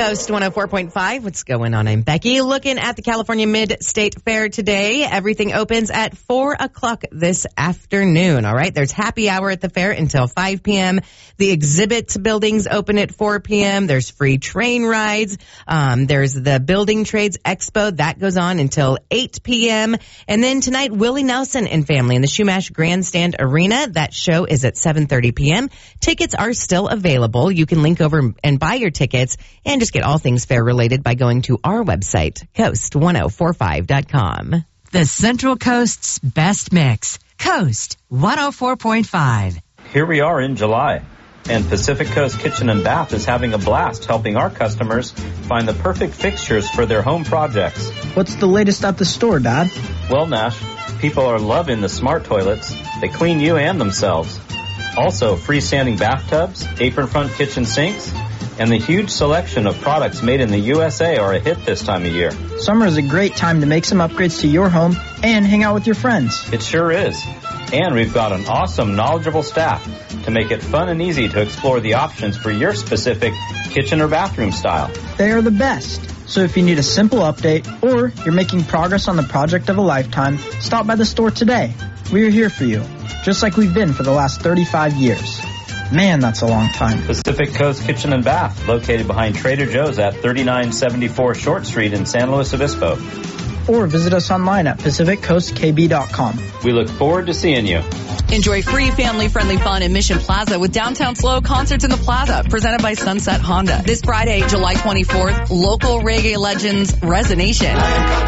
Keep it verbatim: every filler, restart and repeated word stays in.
Coast one oh four point five. What's going on? I'm Becky. Looking at the California Mid-State Fair today. Everything opens at four o'clock this afternoon. All right. There's happy hour at the fair until five p.m. The exhibit buildings open at four p.m. There's free train rides. Um, there's the Building Trades Expo. That goes on until eight p.m. And then tonight, Willie Nelson and family in the Shumash Grandstand Arena. That show is at seven thirty p.m. Tickets are still available. You can link over and buy your tickets and just get all things fair related by going to our website, coast one oh four five dot com. The Central Coast's best mix. Coast one oh four point five. Here we are in July, and Pacific Coast Kitchen and Bath is having a blast helping our customers find the perfect fixtures for their home projects. What's the latest at the store, Dad? Well, Nash, people are loving the smart toilets. They clean you and themselves. Also, freestanding bathtubs, apron front kitchen sinks, and the huge selection of products made in the U S A are a hit this time of year. Summer is a great time to make some upgrades to your home and hang out with your friends. It sure is. And we've got an awesome, knowledgeable staff to make it fun and easy to explore the options for your specific kitchen or bathroom style. They are the best. So if you need a simple update or you're making progress on the project of a lifetime, stop by the store today. We are here for you, just like we've been for the last thirty-five years. Man, that's a long time. Pacific Coast Kitchen and Bath, located behind Trader Joe's at thirty-nine seventy-four Short Street in San Luis Obispo. Or visit us online at pacific coast k b dot com. We look forward to seeing you. Enjoy free family-friendly fun in Mission Plaza with Downtown Slow Concerts in the Plaza, presented by Sunset Honda. This Friday, July twenty-fourth, local reggae legends Resonation.